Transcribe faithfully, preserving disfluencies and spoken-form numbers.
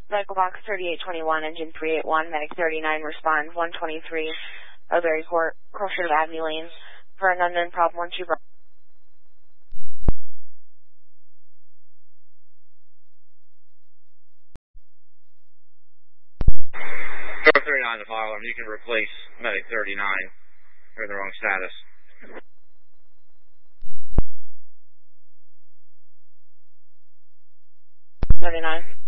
Medical box thirty-eight twenty-one, engine three eight one, medic thirty-nine, respond one twenty-three, O'Berry Court, Crossroad Avenue Lanes, for an unknown problem one two. Door thirty-nine, the fire alarm. You can replace medic thirty-nine. We're in the wrong status. thirty-nine.